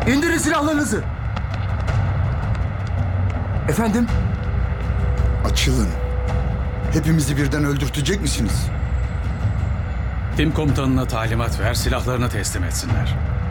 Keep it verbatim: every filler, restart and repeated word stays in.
İndirin silahlarınızı. Efendim? Açılın. Hepimizi birden öldürtecek misiniz? Tim komutanına talimat ver, silahlarını teslim etsinler.